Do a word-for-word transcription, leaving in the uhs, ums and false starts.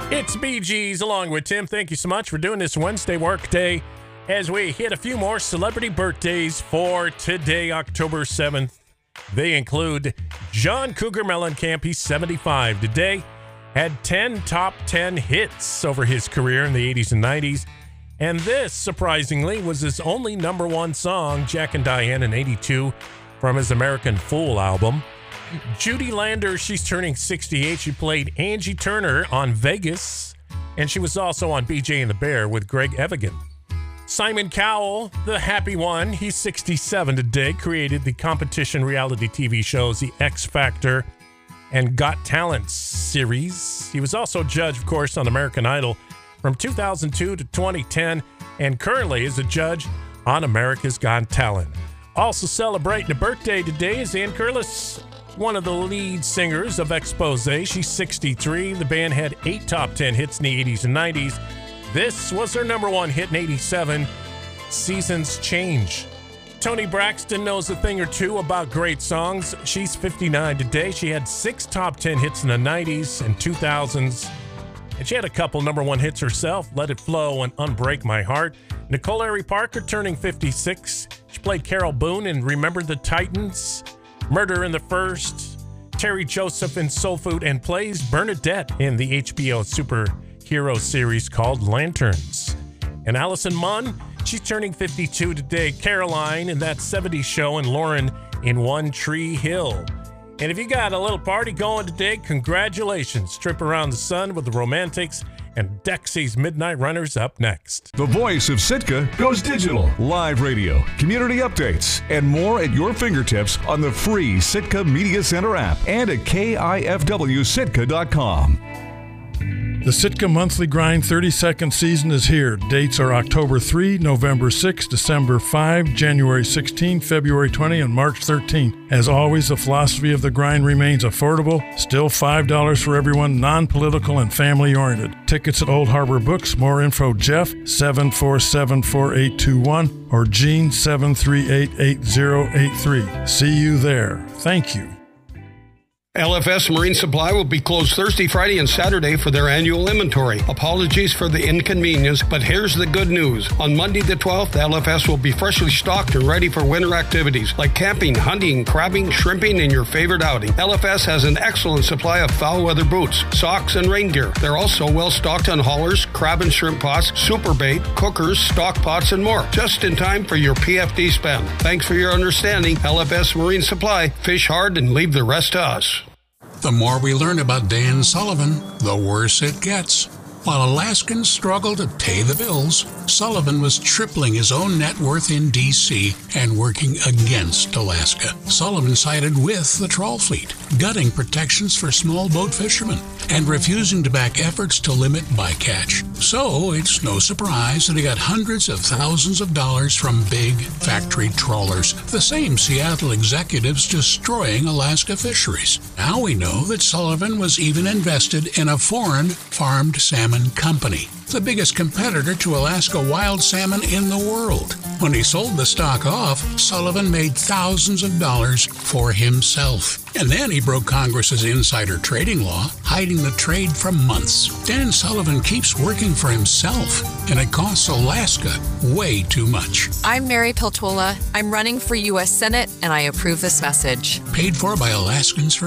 It's Bee Gees along with Tim. Thank you so much for doing this Wednesday work day as we hit a few more celebrity birthdays for today, October seventh. They include John Cougar Mellencamp. He's seventy-five today. Had ten top ten hits over his career in the eighties and nineties. And this, surprisingly, was his only number one song, Jack and Diane, in eighty-two from his American Fool album. Judy Lander, she's turning sixty-eight. She played Angie Turner on Vegas, and she was also on B J and the Bear with Greg Evigan. Simon Cowell, the happy one, he's sixty-seven today, created the competition reality T V shows The X Factor and Got Talent series. He was also judge, of course, on American Idol from two thousand two to twenty ten, and currently is a judge on America's Got Talent. Also celebrating a birthday today is Ann Curtis, one of the lead singers of Exposé. She's sixty-three. The band had eight top ten hits in the eighties and nineties. This was her number one hit in eighty-seven, Seasons Change. Toni Braxton knows a thing or two about great songs. She's fifty-nine today. She had six top ten hits in the nineties and two thousands. And she had a couple number one hits herself, Let It Flow and Unbreak My Heart. Nicole Larry Parker turning fifty-six. She played Carol Boone in Remember the Titans, Murder in the First, Terry Joseph in Soul Food, and plays Bernadette in the H B O superhero series called Lanterns. And Allison Munn, she's turning fifty-two today. Caroline in That seventies Show, and Lauren in One Tree Hill. And if you got a little party going today, congratulations. Trip Around the Sun with the Romantics and Dexy's Midnight Runners up next. The voice of Sitka goes digital. Live radio, community updates, and more at your fingertips on the free Sitka Media Center app and at K I F W Sitka dot com. The Sitka Monthly Grind thirty-second season is here. Dates are October third, November sixth, December fifth, January sixteenth, February twentieth, and March thirteenth. As always, the philosophy of the grind remains affordable, still five dollars for everyone, non-political and family-oriented. Tickets at Old Harbor Books. More info, Jeff, seven four seven, four eight two one, or Gene, seven three eight, eight zero eight three. See you there. Thank you. L F S Marine Supply will be closed Thursday, Friday, and Saturday for their annual inventory. Apologies for the inconvenience, but here's the good news. On Monday the twelfth, L F S will be freshly stocked and ready for winter activities like camping, hunting, crabbing, shrimping, and your favorite outing. L F S has an excellent supply of foul weather boots, socks, and rain gear. They're also well stocked on haulers, crab and shrimp pots, super bait, cookers, stock pots, and more. Just in time for your P F D spend. Thanks for your understanding. L F S Marine Supply. Fish hard and leave the rest to us. The more we learn about Dan Sullivan, the worse it gets. While Alaskans struggle to pay the bills, Sullivan was tripling his own net worth in D C and working against Alaska. Sullivan sided with the trawl fleet, gutting protections for small boat fishermen, and refusing to back efforts to limit bycatch. So it's no surprise that he got hundreds of thousands of dollars from big factory trawlers, the same Seattle executives destroying Alaska fisheries. Now we know that Sullivan was even invested in a foreign farmed salmon company, the biggest competitor to Alaska wild salmon in the world. When he sold the stock off, Sullivan made thousands of dollars for himself. And then he broke Congress's insider trading law, hiding the trade for months. Dan Sullivan keeps working for himself, and it costs Alaska way too much. I'm Mary Piltola. I'm running for U S Senate, and I approve this message. Paid for by Alaskans for